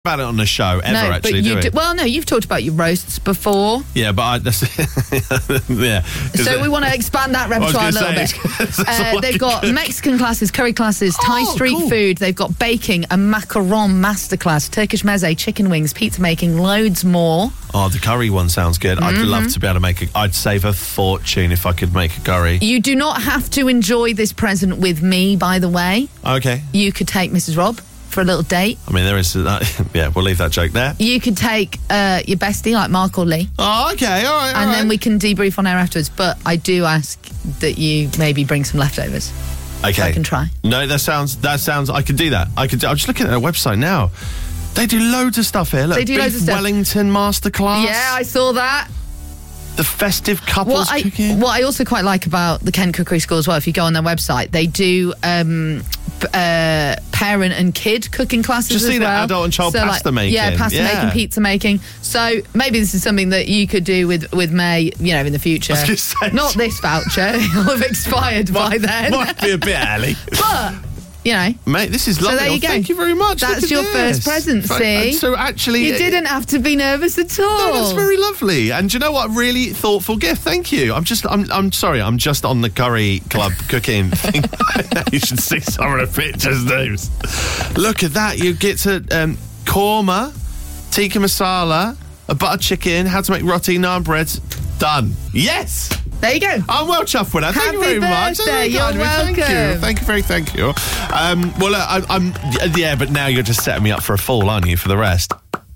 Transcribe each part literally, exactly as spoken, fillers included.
about it on the show ever, no, actually, but you do we? do, well, no, you've talked about your roasts before. Yeah, but I... That's, yeah. So we want to expand that repertoire a little say, bit. Uh, they've got Mexican classes, curry classes, Thai Oh, street cool. food. They've got baking, a macaron masterclass, Turkish meze, chicken wings, pizza making, loads more. Oh, the curry one sounds good. Mm-hmm. I'd love to be able to make a... I'd save a fortune if I could make a curry. You do not have to enjoy this present with me, by the way. Okay. You could take Missus Rob for a little date. I mean, there is... Uh, yeah, we'll leave that joke there. You could take uh, your bestie, like Mark or Lee. Oh, okay, all right, all And right. then we can debrief on air afterwards. But I do ask that you maybe bring some leftovers. Okay. So I can try. No, that sounds... That sounds... I could do that. I could. Do, I'm just looking at their website now. They do loads of stuff here. Look, They do Beef loads of stuff. Wellington masterclass. Yeah, I saw that. The festive couples What I, cooking. what I also quite like about the Kent Cookery School as well, if you go on their website, they do um, p- uh, parent and kid cooking classes Just as see that well. adult and child pasta making. Yeah, pasta Yeah. making, pizza making. So maybe this is something that you could do with, with May, you know, in the future. I was gonna say- Not this voucher. It'll have expired by then. Might be a bit early. But, you know. Mate, this is lovely. there you Oh, go. Thank you very much. That's Look at your this. first present, Fa- see? So actually... You didn't have to be nervous at all. No, that's very lovely. And do you know what? A really thoughtful gift. Thank you. I'm just, I'm, I'm sorry. I'm just on the curry club cooking thing. You should see some of the pictures, dudes. Look at that. You get to um, korma, tikka masala, a butter chicken, how to make roti, naan breads. Done. Yes. There you go. I'm well chuffed with that. Thank you Happy very much. birthday. That's very You're kind of you. Thank you. welcome. Thank you very, thank you. Um, well, uh, I, I'm, yeah, but now you're just setting me up for a fall, aren't you, for the rest?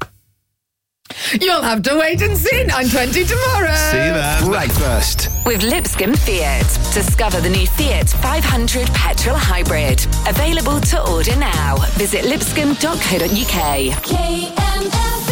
You'll have to wait and see. nine twenty tomorrow. See you then. Breakfast. With Lipscomb Fiat. Discover the new Fiat five hundred petrol hybrid. Available to order now. Visit lipscomb dot co dot uk. K M F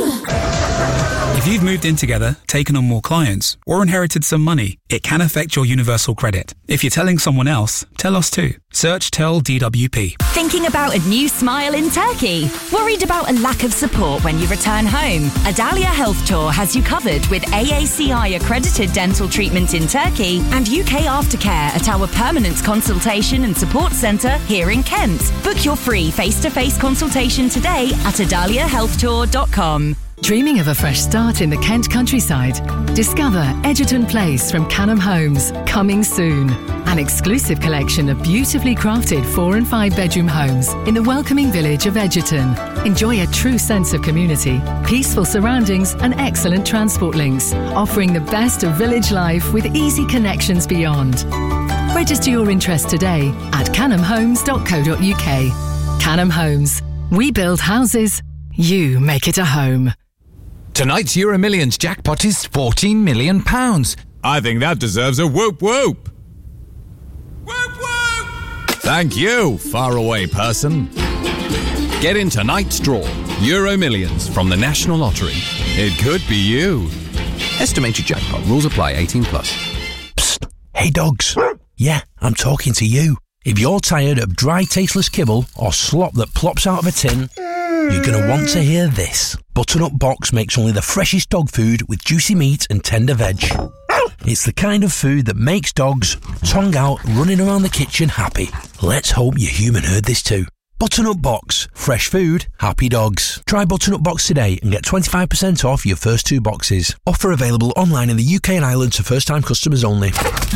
M. If you've moved in together, taken on more clients, or inherited some money, it can affect your universal credit. If you're telling someone else, tell us too. Search Tell D W P. Thinking about a new smile in Turkey? Worried about a lack of support when you return home? Adalia Health Tour has you covered with A A C I accredited dental treatment in Turkey and U K aftercare at our permanent consultation and support centre here in Kent. Book your free face-to-face consultation today at adalia health tour dot com. Dreaming of a fresh start in the Kent countryside? Discover Edgerton Place from Canham Homes, coming soon. An exclusive collection of beautifully crafted four and five bedroom homes in the welcoming village of Edgerton. Enjoy a true sense of community, peaceful surroundings and excellent transport links, offering the best of village life with easy connections beyond. Register your interest today at canham homes dot co dot uk. Canham Homes. We build houses, you make it a home. Tonight's Euro Millions jackpot is fourteen million pounds. I think that deserves a whoop whoop. Whoop whoop! Thank you, faraway person. Get in tonight's draw. Euro Millions from the National Lottery. It could be you. Estimated jackpot. Rules apply. eighteen plus. Psst. Hey, dogs. Yeah, I'm talking to you. If you're tired of dry, tasteless kibble or slop that plops out of a tin, you're going to want to hear this. Butternut Box makes only the freshest dog food with juicy meat and tender veg. It's the kind of food that makes dogs, tongue out, running around the kitchen happy. Let's hope your human heard this too. Butternut Box. Fresh food, happy dogs. Try Butternut Box today and get twenty-five percent off your first two boxes. Offer available online in the U K and Ireland to first-time customers only.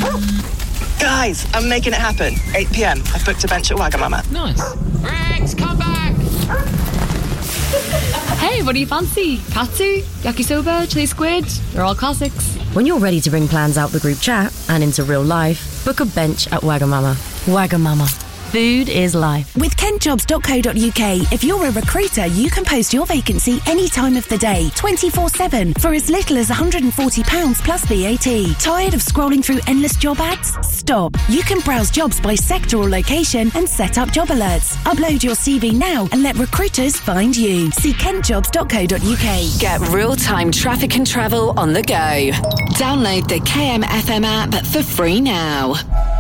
Guys, I'm making it happen. eight p.m. I've booked a bench at Wagamama. Nice. Rex, come back! Hey, what do you fancy? Katsu, yakisoba, chili squid? They're all classics. When you're ready to bring plans out the group chat and into real life, book a bench at Wagamama. Wagamama. Food is life. With kent jobs dot co dot uk, if you're a recruiter, you can post your vacancy any time of the day, twenty-four seven, for as little as one hundred forty pounds plus V A T. Tired of scrolling through endless job ads? Stop. You can browse jobs by sector or location and set up job alerts. Upload your C V now and let recruiters find you. See kent jobs dot co dot uk. Get real-time traffic and travel on the go. Download the K M F M app for free now.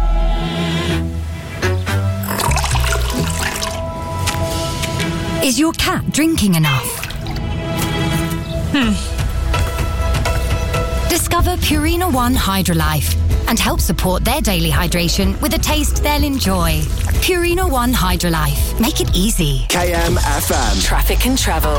Is your cat drinking enough? Hmm. Discover Purina One Hydrolife and help support their daily hydration with a taste they'll enjoy. Purina One Hydrolife. Make it easy. K M F M. Traffic and travel.